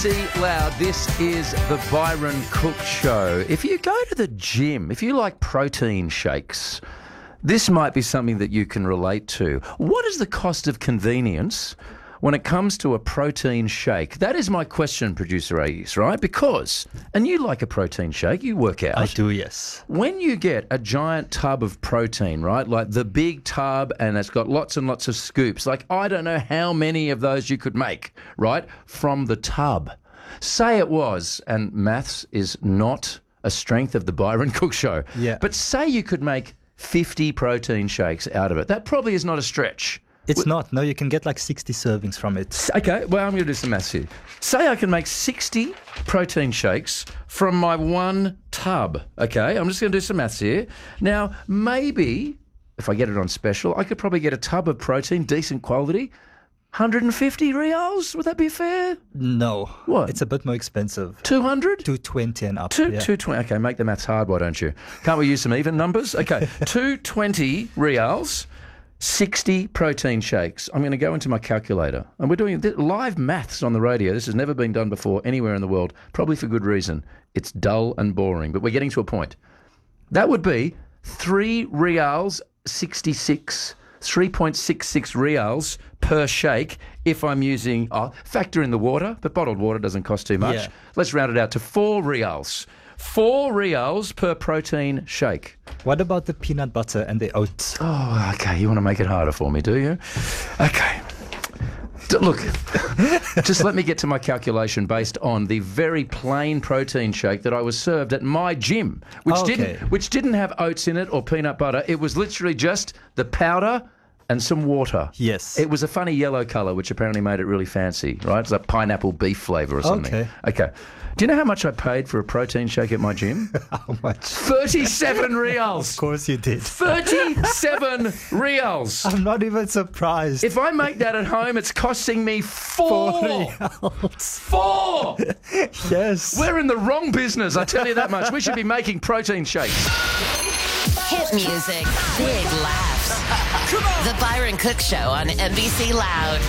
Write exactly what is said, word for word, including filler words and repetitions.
See Loud, this is the Byron Cook Show. If you go to the gym, if you like protein shakes, this might be something that you can relate to. What is the cost of convenience when it comes to a protein shake? That is my question, producer Aegis, right? Because, and you like a protein shake, you work out. I do, yes. When you get a giant tub of protein, right, like the big tub and it's got lots and lots of scoops, like I don't know how many of those you could make, right, from the tub. Say it was, and maths is not a strength of the Byron Cook Show, Yeah. but say you could make fifty protein shakes out of it. That probably is not a stretch. It's not. No, you can get like sixty servings from it. Okay, well, I'm going to do some maths here. Say I can make sixty protein shakes from my one tub, okay? I'm just going to do some maths here. Now, maybe, if I get it on special, I could probably get a tub of protein, decent quality, one hundred fifty reals. Would that be fair? No. What? It's a bit more expensive. two hundred? two twenty and up. Two, yeah. two twenty. Okay, make the maths hard, why don't you? Can't we use some even numbers? Okay, two twenty reals, sixty protein shakes. I'm going to go into my calculator, and we're doing th- live maths on the radio. This has never been done before anywhere in the world, probably for good reason. It's dull and boring, but we're getting to a point. That would be three reals sixty-six, three point six six reals per shake if I'm using, oh, factor in the water, but bottled water doesn't cost too much. Yeah. Let's round it out to four reals. Four reals per protein shake. What about the peanut butter and the oats? Oh, okay. You want to make it harder for me, do you? Okay. D- Look, just let me get to my calculation based on the very plain protein shake that I was served at my gym, which Okay. didn't which didn't have oats in it or peanut butter. It was literally just the powder and some water. Yes. It was a funny yellow colour, which apparently made it really fancy, right? It's like pineapple beef flavour or something. Okay. Okay. Do you know how much I paid for a protein shake at my gym? How much? thirty-seven reals. Of course you did. thirty-seven reals. I'm not even surprised. If I make that at home, it's costing me four. reals. Four. Yes. We're in the wrong business, I tell you that much. We should be making protein shakes. Hit music, big laughs. The Byron Cook Show on N B C Loud.